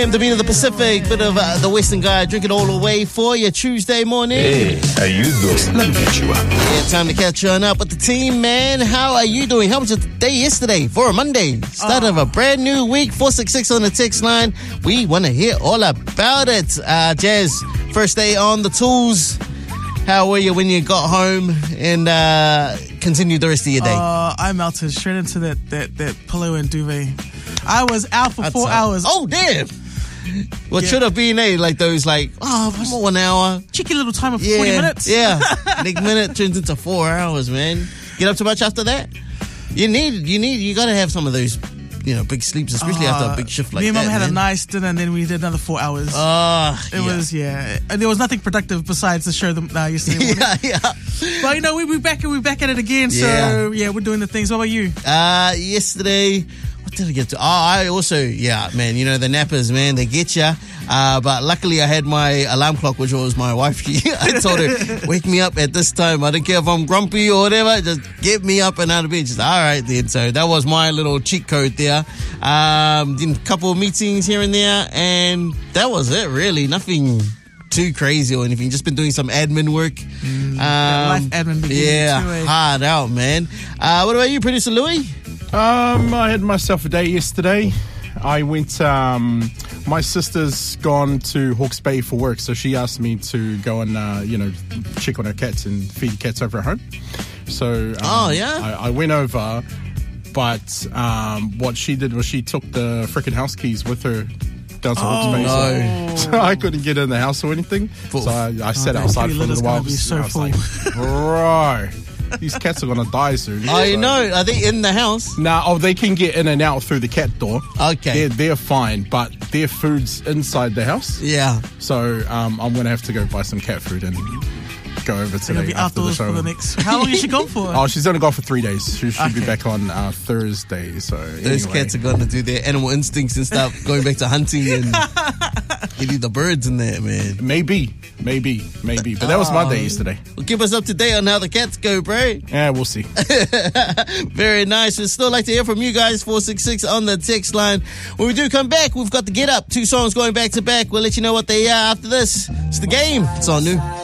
The beat of the Pacific, bit of the Western guy, drink it all away for you Tuesday morning. Hey, how you doing? Let me get you up. Yeah, time to catch on up with the team, man. How are you doing? How was your day yesterday for a Monday? Start of a brand new week, 466 on the text line. We want to hear all about it. Jazz, first day on the tools. How were you when you got home and continued the rest of your day? I melted straight into that pillow and duvet. I was out for 4 hours. Oh, damn. What should have been, like those, 1 hour. Cheeky little time of 40 minutes. Yeah. Next minute turns into 4 hours, man. Get up too much after that? You got to have some of those, big sleeps, especially after a big shift like that. Me and Mum had man. a nice dinner and then we did another 4 hours. It was, And there was nothing productive besides the show yesterday morning. Yeah. But, we're back at it again. So, we're doing the things. What about you? Yesterday... What did I get to? I also, man, the nappers, man, they get ya. But luckily I had my alarm clock, which was my wife. I told her, wake me up at this time. I don't care if I'm grumpy or whatever. Just get me up and out of bed. She's all right then. So that was my little cheat code there. Did a couple of meetings here and there. And that was it, really. Nothing too crazy or anything. Just been doing some admin work. Life admin beginning hard out, man. What about you, producer Louis? I had myself a day yesterday. I went, my sister's gone to Hawke's Bay for work, so she asked me to go and, check on her cats and feed cats over at home. So, I went over, but what she did was she took the frickin' house keys with her down to Hawke's Bay. No. So I couldn't get in the house or anything. So I sat outside for a little while. Be so I was full. like, bro, these cats are going to die soon. I know. Are they in the house? Nah, they can get in and out through the cat door. Okay. They're fine, but their food's inside the house. Yeah. So I'm going to have to go buy some cat food and go over today. You'll be after the outdoors show. for the next... How long is she gone for? Oh, she's only gone for 3 days. She should be back on Thursday. So those cats are going to do their animal instincts and start going back to hunting and eating the birds in there, man. Maybe. But that was my day yesterday. Well, keep us up to date on how the cats go, bro. Yeah, we'll see. Very nice. We'd still like to hear from you guys, 466 on the text line. When we do come back, we've got the Get Up. 2 songs going back to back. We'll let you know what they are after this. It's The Game. It's on New.